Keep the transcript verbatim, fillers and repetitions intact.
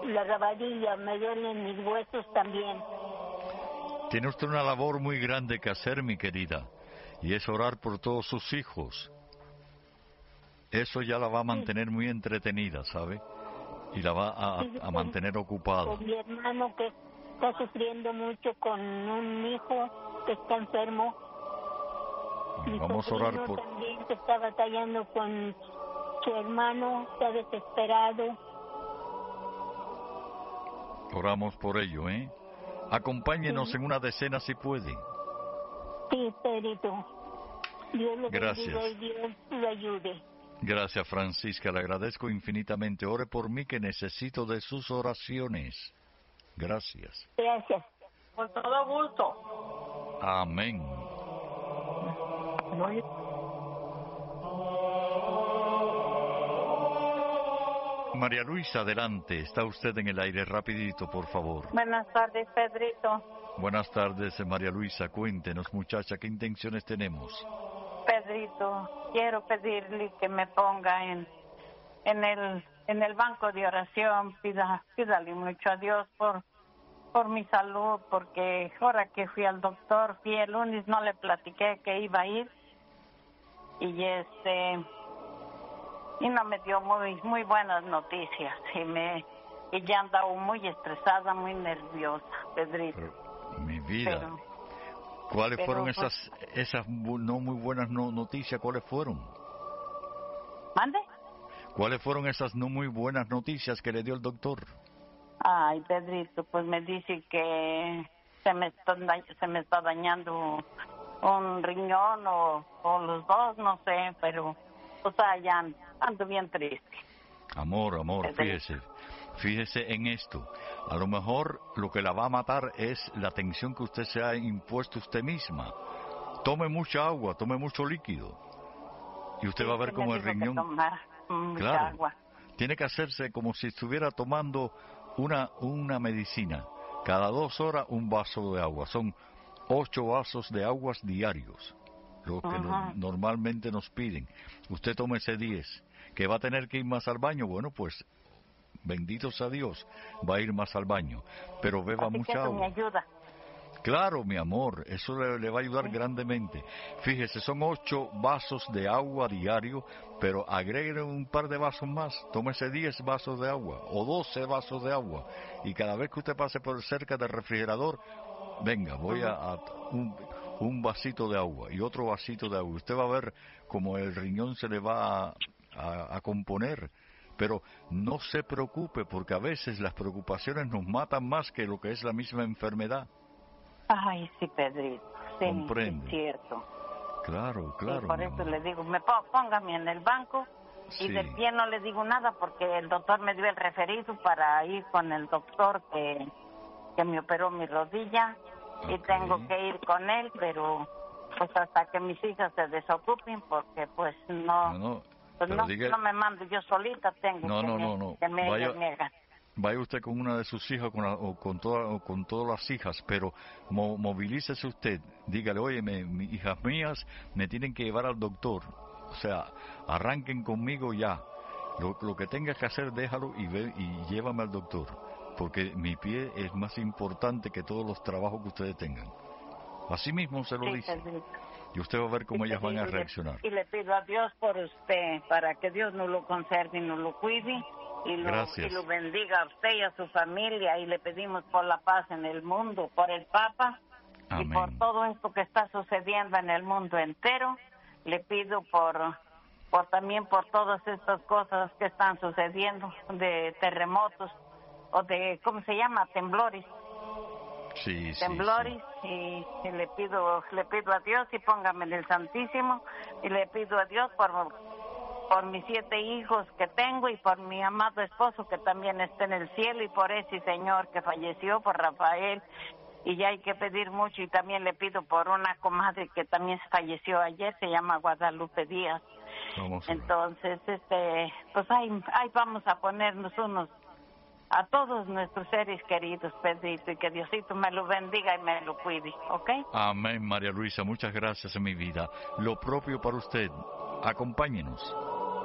la rabadilla, me duelen mis huesos también. Tiene usted una labor muy grande que hacer, mi querida, y es orar por todos sus hijos. Eso ya la va a mantener muy entretenida, ¿sabe? Y la va a, Sí, a con- mantener ocupada. Con mi hermano que está sufriendo mucho con un hijo que está enfermo. Mi Vamos a orar sobrino por... también que está batallando con su hermano, está desesperado. Oramos por ello, ¿eh? Acompáñenos Sí. en una decena si puede. Sí, Pedrito. Dios lo Gracias. bendiga y Dios lo ayude. Gracias, Francisca, le agradezco infinitamente. Ore por mí que necesito de sus oraciones. Gracias. Gracias. Con todo gusto. Amén. María Luisa, adelante. Está usted en el aire. Rapidito, por favor. Buenas tardes, Pedrito. Buenas tardes, María Luisa. Cuéntenos, muchacha, ¿qué intenciones tenemos? Pedrito, quiero pedirle que me ponga en en el en el banco de oración. Pida, pídale mucho a Dios por por mi salud, porque ahora que fui al doctor, fui el lunes, no le platiqué que iba a ir y este y no me dio muy muy buenas noticias y me y ya andaba muy estresada, muy nerviosa, Pedrito. Pero, mi vida, Pero, ¿cuáles pero, fueron pues, esas esas bu- no muy buenas no- noticias? ¿Cuáles fueron? ¿mande? ¿Cuáles fueron esas no muy buenas noticias que le dio el doctor? Ay, Pedrito, pues me dice que se me está, da- se me está dañando un riñón o, o los dos, no sé, pero o sea, ya ando, ando bien triste. Amor, amor, Pedrito. fíjese, fíjese en esto. A lo mejor lo que la va a matar es la tensión que usted se ha impuesto usted misma. Tome mucha agua, tome mucho líquido. Y usted Sí, va a ver sí cómo me el dijo que riñón... tomar mucha Claro. agua. Tiene que hacerse como si estuviera tomando una, una medicina. Cada dos horas un vaso de agua. Son ocho vasos de aguas diarios, lo que no- Ajá. normalmente nos piden. Usted tómese diez. ¿Que va a tener que ir más al baño? Bueno, pues bendito sea Dios, va a ir más al baño. Pero beba Así que mucha eso me agua. ayuda. Claro, mi amor, eso le, le va a ayudar Sí. grandemente. Fíjese, son ocho vasos de agua diario, pero agregue un par de vasos más. Tómese diez vasos de agua o doce vasos de agua. Y cada vez que usted pase por cerca del refrigerador, venga, voy a, a un, un vasito de agua y otro vasito de agua. Usted va a ver cómo el riñón se le va a, a, a componer. Pero no se preocupe, porque a veces las preocupaciones nos matan más que lo que es la misma enfermedad. Ay, sí, Pedrito. Sí, Comprende. es cierto. Claro, Sí, claro. por mi eso amor. le digo, me po- póngame en el banco y Sí. de pie no le digo nada porque el doctor me dio el referido para ir con el doctor que, que me operó mi rodilla y Ok. tengo que ir con él, pero pues hasta que mis hijas se desocupen porque pues no, No, no, pues pero no, diga- no me mando yo solita, tengo No, que, no, me, no, no. que me, Vaya- me hagan. Vaya usted con una de sus hijas con la- o con, toda- o con todas las hijas, pero mo- movilícese usted. Dígale, oye, me, mi- hijas mías me tienen que llevar al doctor. O sea, arranquen conmigo ya. Lo, lo que tengas que hacer, déjalo y, ve, y llévame al doctor. Porque mi pie es más importante que todos los trabajos que ustedes tengan. Así mismo se lo Sí, dice. Pedrito. Y usted va a ver cómo Sí, ellas van a Pedrito, y le- reaccionar. Y le pido a Dios por usted, para que Dios nos lo conserve y nos lo cuide y lo, Gracias. y lo bendiga a usted y a su familia. Y le pedimos por la paz en el mundo, por el Papa y Amén. por todo esto que está sucediendo en el mundo entero. Le pido por, por también por todas estas cosas que están sucediendo, de terremotos o de, ¿cómo se llama? Temblores. Sí, sí, temblores sí. y, y le pido le pido a Dios y póngame en el Santísimo y le pido a Dios por por mis siete hijos que tengo y por mi amado esposo que también está en el cielo y por ese señor que falleció, por Rafael, y ya hay que pedir mucho. Y también le pido por una comadre que también falleció ayer, se llama Guadalupe Díaz. Vamos a ver. Entonces, este, pues ahí, ahí vamos a ponernos unos a todos nuestros seres queridos, Pedrito, y que Diosito me lo bendiga y me lo cuide, ¿ok? Amén, María Luisa, muchas gracias en mi vida. Lo propio para usted. Acompáñenos.